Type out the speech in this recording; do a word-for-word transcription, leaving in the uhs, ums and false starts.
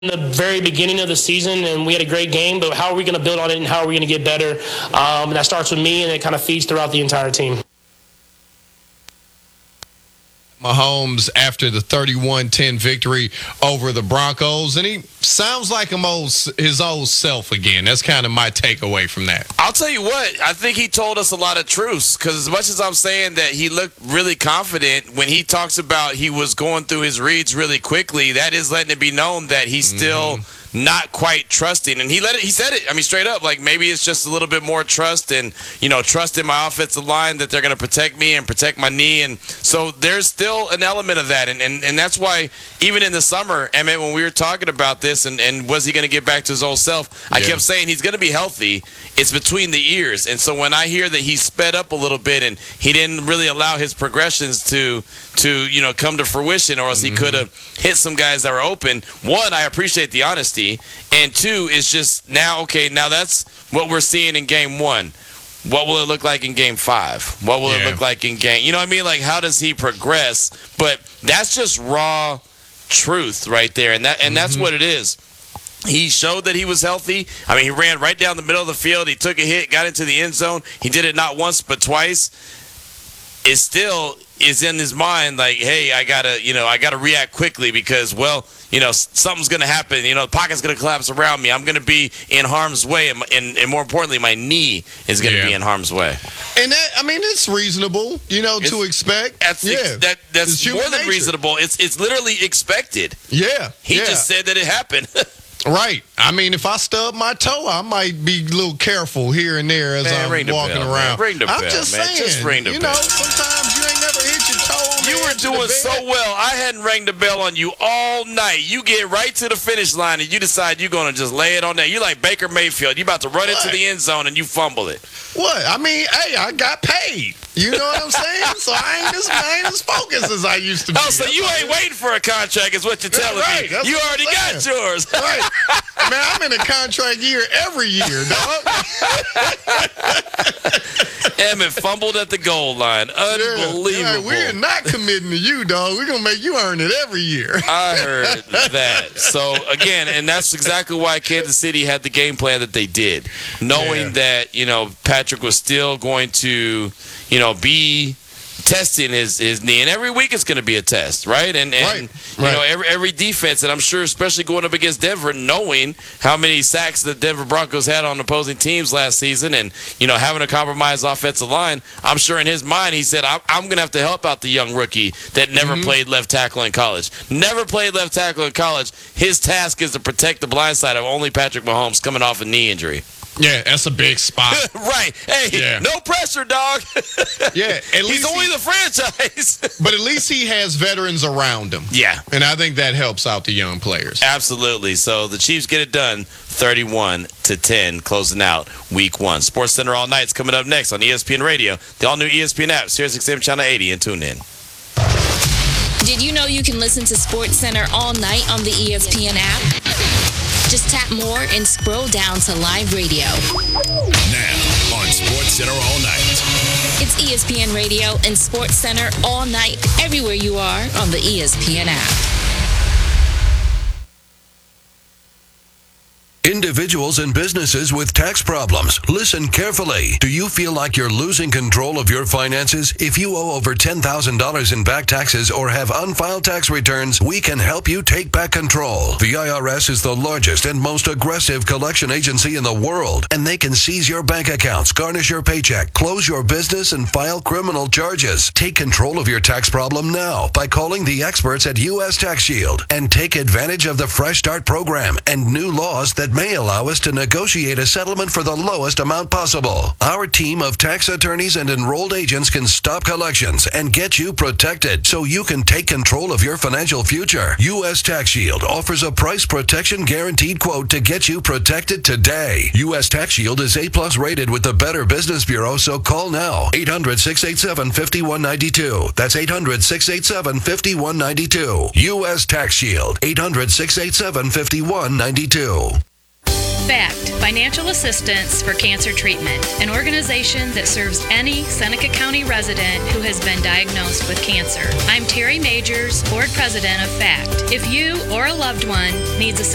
in the very beginning of the season, and we had a great game, but how are we going to build on it, and how are we going to get better? Um, and that starts with me, and it kind of feeds throughout the entire team. Mahomes after the thirty-one ten victory over the Broncos, and he sounds like him old, his old self again. That's kind of my takeaway from that. I'll tell you what, I think he told us a lot of truths, because as much as I'm saying that he looked really confident, when he talks about he was going through his reads really quickly, that is letting it be known that he's still mm-hmm. not quite trusting. And he let it, he said it, I mean, straight up, like maybe it's just a little bit more trust and, you know, trust in my offensive line that they're going to protect me and protect my knee. And so there's still an element of that. And, and, and that's why even in the summer, Emmett, when we were talking about this and, and was he going to get back to his old self, yeah. I kept saying he's going to be healthy. It's between the ears. And so when I hear that he sped up a little bit and he didn't really allow his progressions to, to you know, come to fruition, or else mm-hmm. he could have hit some guys that were open, one, I appreciate the honesty. And two, is just now, okay, now that's what we're seeing in game one. What will it look like in game five? What will yeah. it look like in game? You know what I mean? Like, how does he progress? But that's just raw truth right there. And that and mm-hmm. that's what it is. He showed that he was healthy. I mean, he ran right down the middle of the field. He took a hit, got into the end zone. He did it not once but twice. It still is in his mind like, hey, I got to, you know, I got to react quickly because, well, you know, something's going to happen. You know, the pocket's going to collapse around me. I'm going to be in harm's way. And, and, and more importantly, my knee is going to yeah. be in harm's way. And that, I mean, it's reasonable, you know, it's, to expect. That's, yeah. that, that's more than nature. reasonable. It's it's literally expected. Yeah. He yeah. just said that it happened. Right. I mean, if I stub my toe, I might be a little careful here and there as man, I'm walking bell, around. Ring the I'm bell, just man. saying, just ring the you bell. know, sometimes you ain't never hit your toe on You were doing so well. I hadn't rang the bell on you all night. You get right to the finish line, and you decide you're going to just lay it on there. You're like Baker Mayfield. You're about to run what? into the end zone, and you fumble it. What? I mean, hey, I got paid. You know what I'm saying? So I ain't, as, I ain't as focused as I used to be. Oh, so you ain't waiting for a contract is what you're telling right, me. You already got yours. Right. Man, I'm in a contract year every year, dog. Emmett fumbled at the goal line. Unbelievable. Yeah, yeah, we're not committing to you, dog. We're going to make you earn it every year. I heard that. So, again, and that's exactly why Kansas City had the game plan that they did, knowing yeah. that, you know, Patrick was still going to, you know, be testing his, his knee, and every week it's going to be a test, right? And, and right. you right. know, every every defense, and I'm sure, especially going up against Denver, knowing how many sacks the Denver Broncos had on opposing teams last season, and you know, having a compromised offensive line, I'm sure in his mind he said, I'm, I'm going to have to help out the young rookie that never mm-hmm. played left tackle in college. Never played left tackle in college. His task is to protect the blind side of only Patrick Mahomes coming off a knee injury. Yeah, that's a big spot. Right. Hey, yeah. no pressure, dog. Yeah, at least he's only he, the franchise. But at least he has veterans around him. Yeah. And I think that helps out the young players. Absolutely. So the Chiefs get it done thirty-one to ten, closing out week one. Sports Center All Night's coming up next on E S P N Radio, the all-new E S P N app, Sirius X M Channel eighty, and tune in. Did you know you can listen to Sports Center all night on the E S P N app? Just tap more and scroll down to live radio. Now on Sports Center All Night. It's E S P N Radio and Sports Center all night, everywhere you are on the E S P N app. Individuals and businesses with tax problems, listen carefully. Do you feel like you're losing control of your finances? If you owe over ten thousand dollars in back taxes or have unfiled tax returns, we can help you take back control. The I R S is the largest and most aggressive collection agency in the world, and they can seize your bank accounts, garnish your paycheck, close your business, and file criminal charges. Take control of your tax problem now by calling the experts at U S Tax Shield and take advantage of the Fresh Start program and new laws that may allow us to negotiate a settlement for the lowest amount possible. Our team of tax attorneys and enrolled agents can stop collections and get you protected so you can take control of your financial future. U S Tax Shield offers a price protection guaranteed quote to get you protected today. U S Tax Shield is A-plus rated with the Better Business Bureau, so call now. eight hundred, six eight seven, five one nine two. That's eight hundred, six eight seven, five one nine two. U S Tax Shield. eight hundred, six eight seven, five one nine two. FACT, Financial Assistance for Cancer Treatment, an organization that serves any Seneca County resident who has been diagnosed with cancer. I'm Terry Majors, Board President of FACT. If you or a loved one needs assistance,